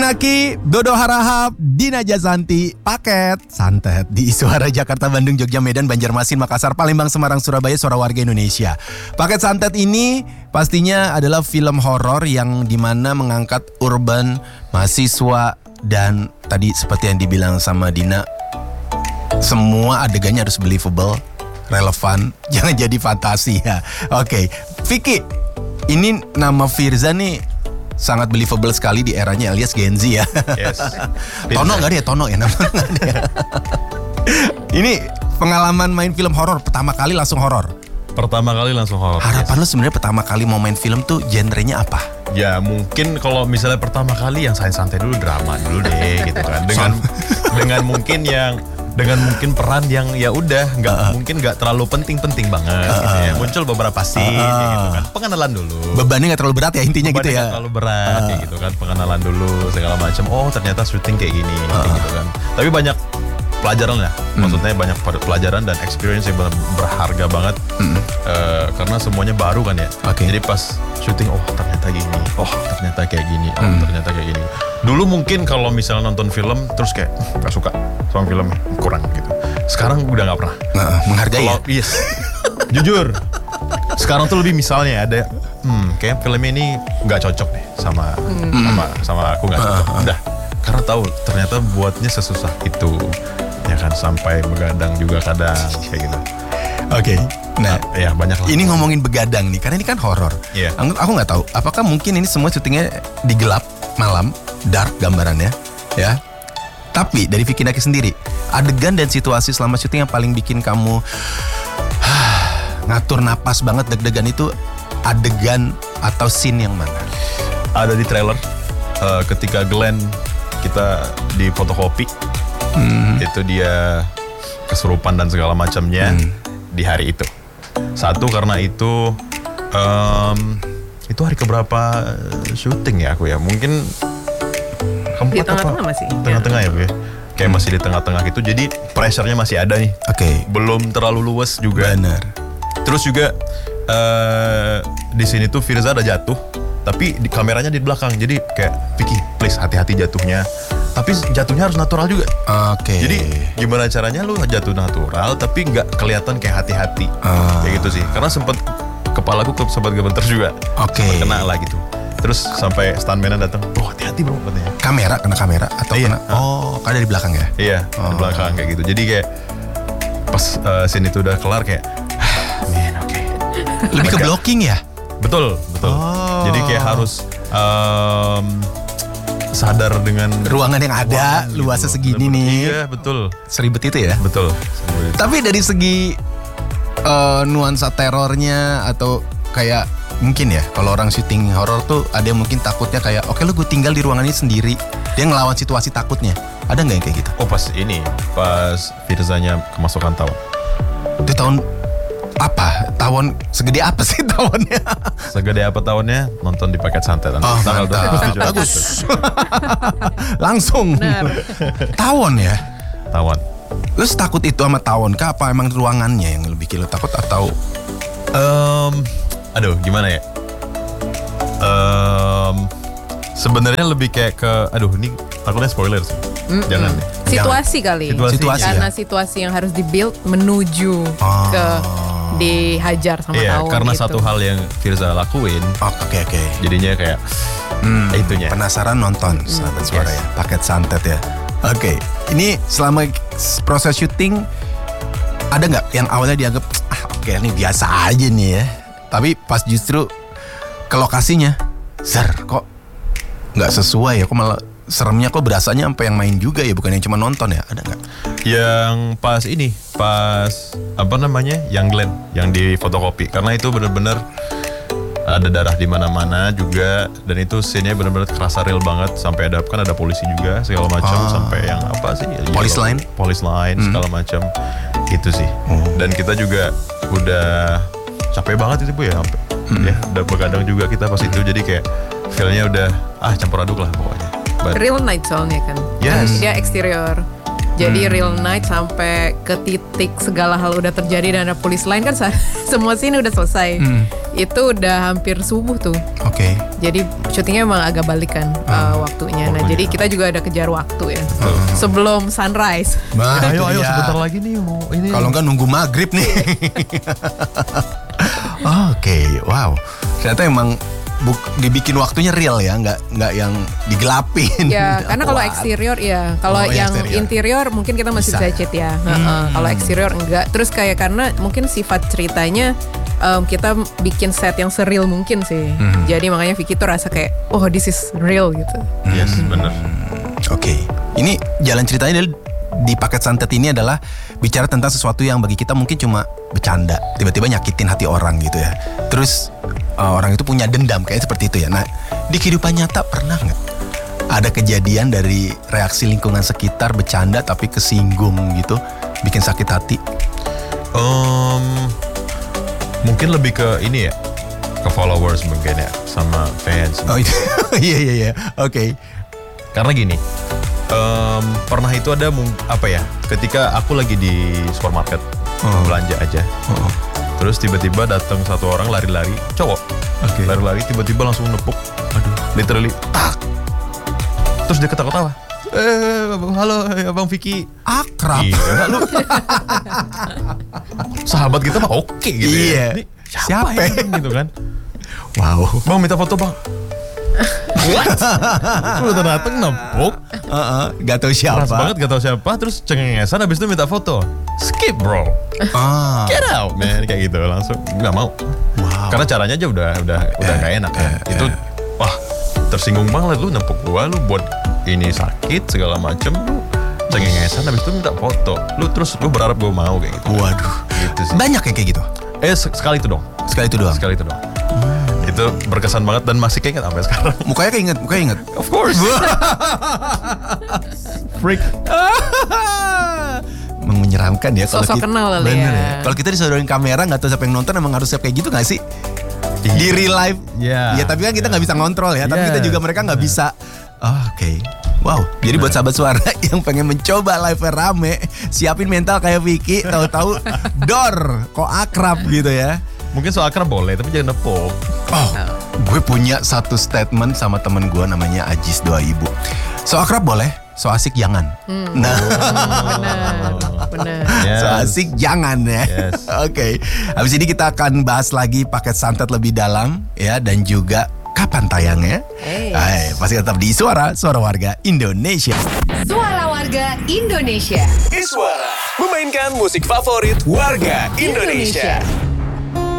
Naki, Dodo Harahap, Dina Jazanti, paket santet di Suara Jakarta, Bandung, Jogja, Medan, Banjarmasin, Makassar, Palembang, Semarang, Surabaya, Suara Warga Indonesia. Paket santet ini pastinya adalah film horor yang dimana mengangkat urban, mahasiswa, dan tadi seperti yang dibilang sama Dina, semua adegannya harus believable, relevan, jangan jadi fantasi ya. Oke, Vicky, ini nama Firza nih sangat believable sekali di eranya alias Gen Z ya. Yes. Tono nggak dia? Tono ya namanya nggak dia. Ini pengalaman main film horor pertama kali langsung horor. Pertama kali langsung horor. Harapan lo sebenarnya pertama kali mau main film tuh genrenya apa? Ya mungkin kalau misalnya pertama kali yang santai dulu, drama dulu deh gitu kan. Dengan mungkin peran yang ya udah nggak terlalu penting banget gitu ya. Muncul beberapa scene gitu kan. Pengenalan dulu. Bebannya nggak terlalu berat ya intinya gitu ya. Nggak terlalu berat kayak gitu kan. Pengenalan dulu segala macam. Oh ternyata syuting kayak gini gitu kan. Tapi banyak pelajaran ya. Maksudnya banyak pelajaran dan experience yang berharga banget. Karena semuanya baru kan ya. Jadi pas syuting ternyata gini. Ternyata kayak gini. Ternyata kayak gini. Dulu mungkin kalau misalnya nonton film terus kayak gak suka sama film, kurang gitu. Sekarang udah gak pernah. Menghargai ya? Yes. Jujur. Sekarang tuh lebih misalnya ada kayak film ini gak cocok deh sama aku, gak cocok. Udah. Karena tahu ternyata buatnya sesusah itu. Ya kan, sampai begadang juga kadang kayak gitu. Oke. Nah, ya banyak lah. Ini ngomongin begadang nih, karena ini kan horor. Yeah. Aku nggak tahu, apakah mungkin ini semua syutingnya di gelap malam, dark gambarannya, ya. Tapi dari Vicky Naki sendiri, adegan dan situasi selama syuting yang paling bikin kamu ngatur napas banget, deg-degan itu adegan atau scene yang mana? Ada di trailer, ketika Glenn kita di fotokopi, itu dia kesurupan dan segala macamnya di hari itu. Satu karena itu hari keberapa syuting ya aku ya, mungkin keempat di tengah-tengah masih. Tengah-tengah ya Bu ya. Kayak masih di tengah-tengah gitu, jadi pressure-nya masih ada nih. Belum terlalu luas juga. Benar. Terus juga di sini tuh Firza ada jatuh, tapi di kameranya di belakang. Jadi kayak Vicky, please hati-hati jatuhnya. Tapi jatuhnya harus natural juga. Jadi gimana caranya lu jatuh natural tapi nggak kelihatan kayak hati-hati. Kayak gitu sih. Karena kepalaku sempat gemeter juga. Sempat kena lah gitu. Terus sampai stuntman-nya datang. Hati-hati bro katanya. Kena kamera atau kena? Kan dari belakang ya? Iya, di belakang kayak gitu. Jadi kayak pas scene itu udah kelar kayak Lebih ke blocking ya? Betul. Jadi kayak harus sadar dengan ruangan yang ada, luasnya gitu. segini nih. Iya, betul. Seribet itu ya? Betul. Tapi dari segi nuansa terornya atau kayak mungkin ya, kalau orang syuting horor tuh ada yang mungkin takutnya kayak, oke lu gue tinggal di ruangan ini sendiri, dia ngelawan situasi takutnya. Ada nggak yang kayak gitu? Pas Firzanya kemasukan tawon. Itu tahun apa? Tawon segede apa sih tawonnya? Segede apa tawonnya? Nonton di paket santet. Tanggal 27. Bagus. Langsung. Tawon ya? Tawon. Lu takut itu sama tawon kah? Apa emang ruangannya yang lebih takut atau? Gimana ya? Sebenarnya lebih kayak ke, ini takutnya spoiler sih. Jangan deh. Situasi kali. Situasi karena situasi yang harus di-build menuju ke dihajar sama tawon. Karena gitu. satu hal yang Firza lakuin. Oke. Jadinya kayak itunya. Penasaran nonton sahabat suara ya, paket santet ya. Oke. Ini selama proses syuting ada nggak yang awalnya dianggap ini biasa aja nih ya, tapi pas justru ke lokasinya, kok nggak sesuai ya, kok malah seremnya kok berasanya sampai yang main juga ya, bukan yang cuma nonton ya, ada nggak? Yang pas yang Glenn yang di fotokopi, karena itu benar-benar ada darah di mana-mana juga, dan itu scene-nya benar-benar kerasa real banget, sampai ada polisi juga segala macam, sampai yang police line segala macam itu sih. Dan kita juga udah capek banget itu Bu ya, ya udah begadang juga kita pas itu, jadi kayak feel-nya udah campur aduk lah pokoknya. Real night soalnya kan. Yes. Dia eksterior. Jadi real night sampai ke titik segala hal udah terjadi dan ada police line kan semua scene udah selesai. Itu udah hampir subuh tuh. Oke. Jadi syutingnya emang agak balik kan waktunya. Nah jadi kita juga ada kejar waktu ya. Sebelum sunrise. Bah, Ayo itu dia. sebentar lagi nih mau ini. Kalau enggak nunggu maghrib nih. Oke, wow. Ternyata emang dibikin waktunya real ya, nggak yang digelapin. Ya, karena kalau Wah. eksterior ya, kalau yang eksterior. interior mungkin kita masih bisa cheat ya. Kalau eksterior enggak. Terus kayak karena mungkin sifat ceritanya kita bikin set yang seril mungkin sih. Jadi makanya Vicky tuh rasa kayak, oh this is real gitu. Yes, bener. Oke. Ini jalan ceritanya di paket santet ini adalah bicara tentang sesuatu yang bagi kita mungkin cuma bercanda, tiba-tiba nyakitin hati orang gitu ya. Terus orang itu punya dendam kayak seperti itu ya. Nah, di kehidupan nyata pernah nggak ada kejadian dari reaksi lingkungan sekitar bercanda tapi kesinggung gitu, bikin sakit hati? Mungkin lebih ke ini ya, ke followers mungkin ya, sama fans. Oh itu, iya. Oke. Karena gini, pernah itu ada apa ya? Ketika aku lagi di supermarket belanja aja, terus tiba-tiba datang satu orang lari-lari, cowok, lari-lari tiba-tiba langsung nepuk, literally, tak. Terus dia ketawa-ketawa. Halo Bang Vicky. Akrab. Iya, lu. Sahabat kita mah oke gitu Iya. ya. Ini siapa ya gitu kan? Wow. Bang minta foto bang. What? Lu datang nempuk. Gak tahu siapa. Keras banget gak tau siapa. Terus cengengesan habis itu minta foto. Skip bro. Get out man. Kayak gitu langsung gak mau. Wow. Karena caranya aja udah gak enak kan. Itu wah tersinggung banget lu nempuk gua. Lu buat ini sakit segala macem. Lu cengengesan habis itu minta foto. Lu berharap gua mau kayak gitu. Waduh. Gitu sih. Banyak yang kayak gitu? Sekali itu dong. Sekali itu doang? Sekali itu doang. Itu berkesan banget dan masih keinget sampai sekarang. Mukanya keinget. Of course. Freak. Menyeramkan ya. Kalau Sosok kenal kali bener ya. Kalau kita disodorin kamera nggak tahu siapa yang nonton, emang harus siap kayak gitu nggak sih? Di real life. Iya. Ya tapi kan kita nggak bisa ngontrol ya. Tapi Yes. kita juga mereka nggak bisa. Oke. Wow. Jadi buat sahabat suara yang pengen mencoba live rame, siapin mental kayak Vicky. Tahu-tahu dor kok akrab gitu ya. Mungkin soal akrab boleh, tapi jangan nepuk. Oh, gue punya satu statement sama temen gue namanya Ajis 2000. So akrab boleh, so asik jangan. Nah, Benar. Yes. so asik jangan ya. Yes. Oke, habis ini kita akan bahas lagi paket santet lebih dalam ya, dan juga kapan tayangnya. Pasti tetap di Suara Warga Indonesia. Suara Warga Indonesia. Iswara memainkan musik favorit warga Indonesia.